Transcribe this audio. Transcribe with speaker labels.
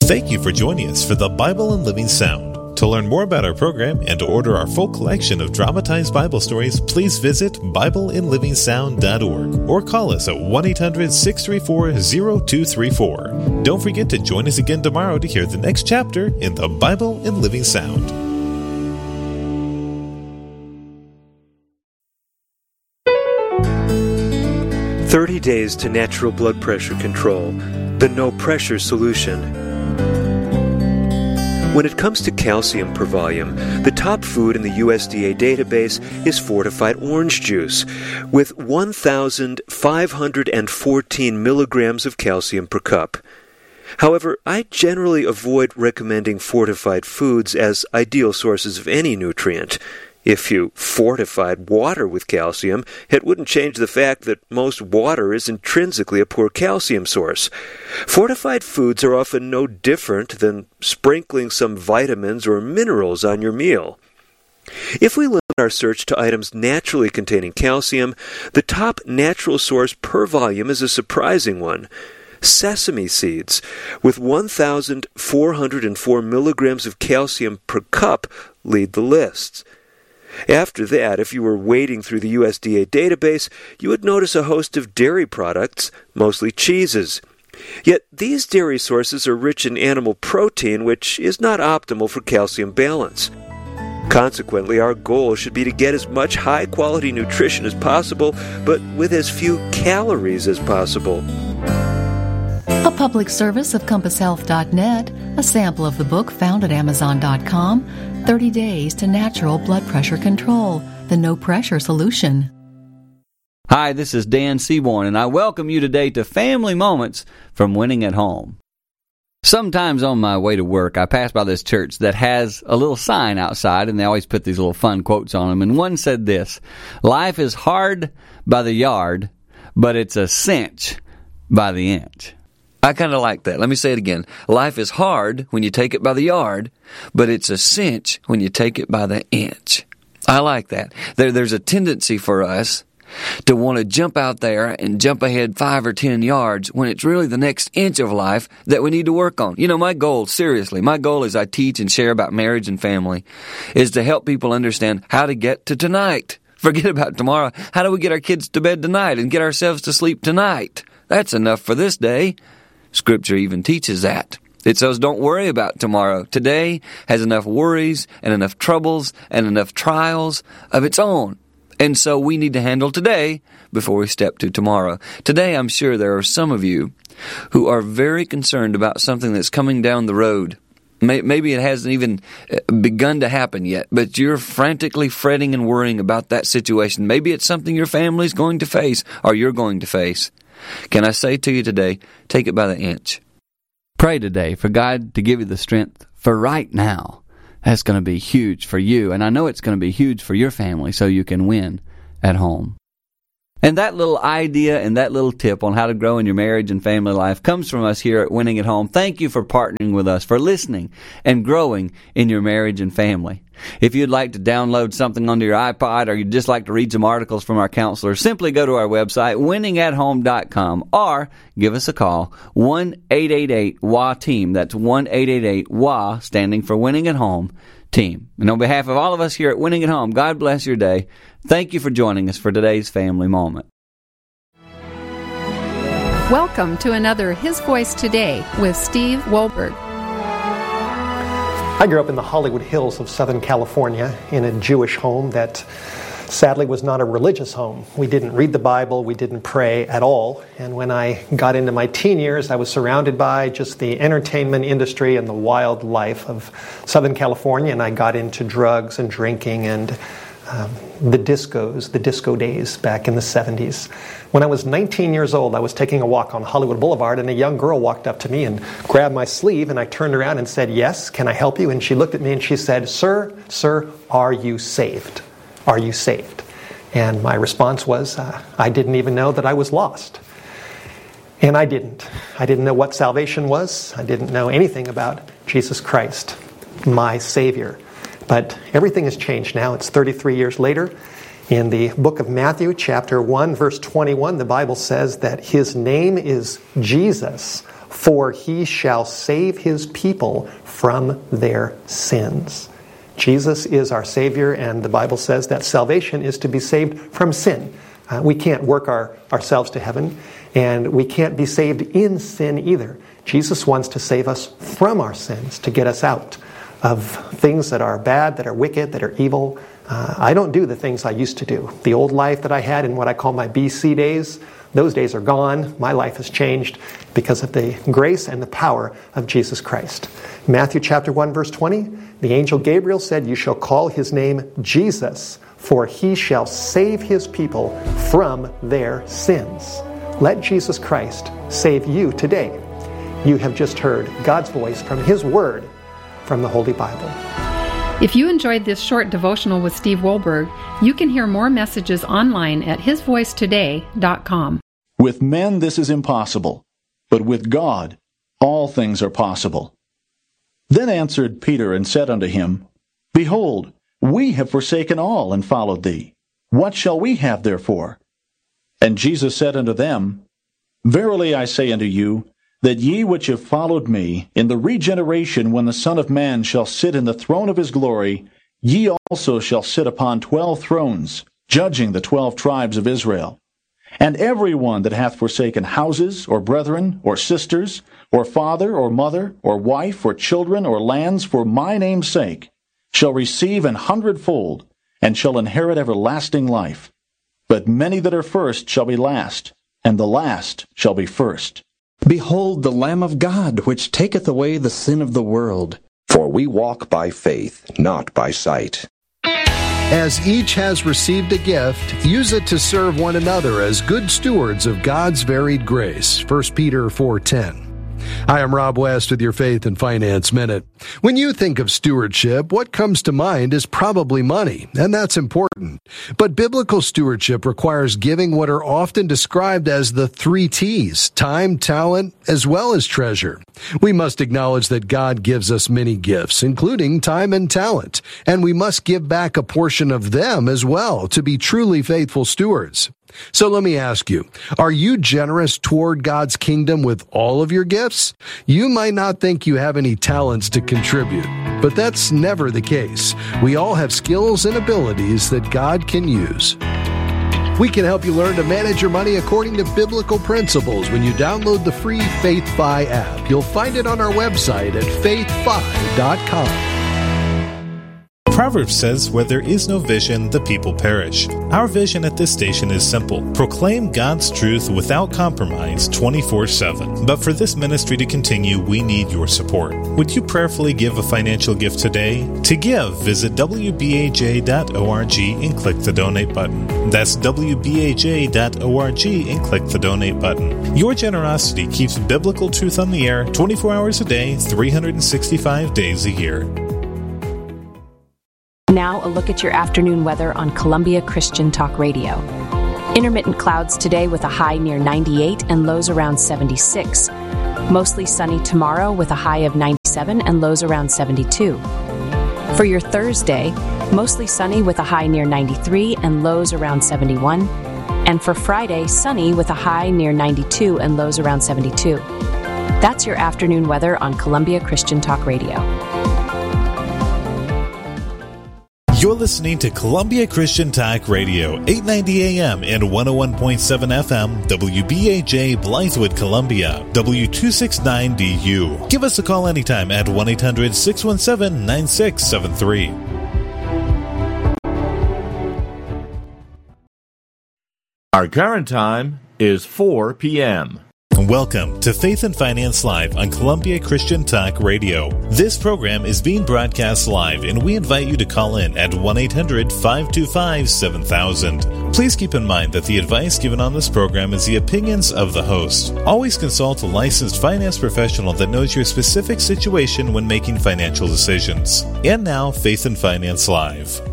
Speaker 1: Thank you for joining us for the Bible in Living Sound. To learn more about our program and to order our full collection of dramatized Bible stories, please visit BibleInLivingSound.org or call us at 1-800-634-0234. Don't forget to join us again tomorrow to hear the next chapter in the Bible in Living Sound.
Speaker 2: "30 Days to Natural Blood Pressure Control, the No Pressure Solution." When it comes to calcium per volume, the top food in the USDA database is fortified orange juice, with 1,514 milligrams of calcium per cup. However, I generally avoid recommending fortified foods as ideal sources of any nutrient. If you fortified water with calcium, it wouldn't change the fact that most water is intrinsically a poor calcium source. Fortified foods are often no different than sprinkling some vitamins or minerals on your meal. If we limit our search to items naturally containing calcium, the top natural source per volume is a surprising one. Sesame seeds, with 1,404 milligrams of calcium per cup, lead the lists. After that, if you were wading through the USDA database, you would notice a host of dairy products, mostly cheeses. Yet these dairy sources are rich in animal protein, which is not optimal for calcium balance. Consequently, our goal should be to get as much high-quality nutrition as possible, but with as few calories as possible.
Speaker 3: A public service of CompassHealth.net, a sample of the book found at Amazon.com, 30 Days to Natural Blood Pressure Control, the No Pressure Solution.
Speaker 4: Hi, this is Dan Seaborn, and I welcome you today to Family Moments from Winning at Home. Sometimes on my way to work, I pass by this church that has a little sign outside, and they always put these little fun quotes on them, and one said this: "Life is hard by the yard, but it's a cinch by the inch."
Speaker 5: I kind of like that. Let me say it again. Life is hard when you take it by the yard, but it's a cinch when you take it by the inch. I like that. There's a tendency for us to want to jump out there and jump ahead 5 or 10 yards when it's really the next inch of life that we need to work on. You know, my goal as I teach and share about marriage and family is to help people understand how to get to tonight. Forget about tomorrow. How do we get our kids to bed tonight and get ourselves to sleep tonight? That's enough for this day. Scripture even teaches that. It says don't worry about tomorrow. Today has enough worries and enough troubles and enough trials of its own. And so we need to handle today before we step to tomorrow. Today, I'm sure there are some of you who are very concerned about something that's coming down the road. Maybe it hasn't even begun to happen yet, but you're frantically fretting and worrying about that situation. Maybe it's something your family's going to face or you're going to face. Can I say to you today, take it by the inch.
Speaker 4: Pray today for God to give you the strength for right now. That's going to be huge for you, and I know it's going to be huge for your family so you can win at home. And that little idea and that little tip on how to grow in your marriage and family life comes from us here at Winning at Home. Thank you for partnering with us, for listening and growing in your marriage and family. If you'd like to download something onto your iPod or you'd just like to read some articles from our counselors, simply go to our website, winningathome.com, or give us a call, 1-888-WA-TEAM. That's 1-888-WA, standing for Winning at Home Team. And on behalf of all of us here at Winning at Home, God bless your day. Thank you for joining us for today's Family Moment.
Speaker 6: Welcome to another His Voice Today with Steve Wohlberg.
Speaker 7: I grew up in the Hollywood Hills of Southern California in a Jewish home that sadly was not a religious home. We didn't read the Bible, we didn't pray at all. And when I got into my teen years, I was surrounded by just the entertainment industry and the wild life of Southern California, and I got into drugs and drinking and the disco days back in the 70s. When I was 19 years old, I was taking a walk on Hollywood Boulevard, and a young girl walked up to me and grabbed my sleeve, and I turned around and said, "Yes, can I help you?" And she looked at me and she said, Sir, are you saved? Are you saved?" And my response was, I didn't even know that I was lost. And I didn't. I didn't know what salvation was. I didn't know anything about Jesus Christ, my Savior. But everything has changed now. It's 33 years later. In the book of Matthew, chapter 1, verse 21, the Bible says that His name is Jesus, for he shall save his people from their sins. Jesus is our Savior, and the Bible says that salvation is to be saved from sin. We can't work ourselves to heaven, and we can't be saved in sin either. Jesus wants to save us from our sins, to get us out of things that are bad, that are wicked, that are evil. I don't do the things I used to do. The old life that I had in what I call my BC days, those days are gone. My life has changed because of the grace and the power of Jesus Christ. Matthew chapter 1, verse 20, the angel Gabriel said, "You shall call his name Jesus, for he shall save his people from their sins." Let Jesus Christ save you today. You have just heard God's voice from his word from the Holy Bible.
Speaker 6: If you enjoyed this short devotional with Steve Wohlberg, you can hear more messages online at hisvoicetoday.com.
Speaker 8: With men this is impossible, but with God all things are possible. Then answered Peter and said unto him, Behold, we have forsaken all and followed thee. What shall we have therefore? And Jesus said unto them, Verily I say unto you, that ye which have followed me, in the regeneration when the Son of Man shall sit in the throne of his glory, ye also shall sit upon 12 thrones, judging the 12 tribes of Israel. And every one that hath forsaken houses, or brethren, or sisters, or father, or mother, or wife, or children, or lands, for my name's sake, shall receive 100-fold, and shall inherit everlasting life. But many that are first shall be last, and the last shall be first.
Speaker 9: Behold the Lamb of God, which taketh away the sin of the world.
Speaker 10: For we walk by faith, not by sight.
Speaker 11: As each has received a gift, use it to serve one another as good stewards of God's varied grace. 1 Peter 4:10. Hi, I'm Rob West with your Faith and Finance Minute. When you think of stewardship, what comes to mind is probably money, and that's important. But biblical stewardship requires giving what are often described as the 3 T's, time, talent, as well as treasure. We must acknowledge that God gives us many gifts, including time and talent, and we must give back a portion of them as well to be truly faithful stewards. So let me ask you, are you generous toward God's kingdom with all of your gifts? You might not think you have any talents to contribute, but that's never the case. We all have skills and abilities that God can use. We can help you learn to manage your money according to biblical principles when you download the free FaithFi app. You'll find it on our website at faithfi.com.
Speaker 1: Proverbs says, where there is no vision, the people perish. Our vision at this station is simple. Proclaim God's truth without compromise 24/7. But for this ministry to continue, we need your support. Would you prayerfully give a financial gift today? To give, visit wbaj.org and click the donate button. That's wbaj.org and click the donate button. Your generosity keeps biblical truth on the air 24 hours a day, 365 days a year.
Speaker 12: Now a look at your afternoon weather on Columbia Christian Talk Radio. Intermittent clouds today with a high near 98 and lows around 76. Mostly sunny tomorrow with a high of 97 and lows around 72. For your Thursday, mostly sunny with a high near 93 and lows around 71. And for Friday, sunny with a high near 92 and lows around 72. That's your afternoon weather on Columbia Christian Talk Radio.
Speaker 1: You're listening to Columbia Christian Talk Radio, 890 AM and 101.7 FM, WBAJ Blythewood, Columbia, W269DU. Give us a call anytime at 1-800-617-9673.
Speaker 13: Our current time is 4 p.m.
Speaker 1: Welcome to Faith and Finance Live on Columbia Christian Talk Radio. This program is being broadcast live, and we invite you to call in at 1-800-525-7000. Please keep in mind that the advice given on this program is the opinions of the host. Always consult a licensed finance professional that knows your specific situation when making financial decisions. And now, Faith and Finance Live.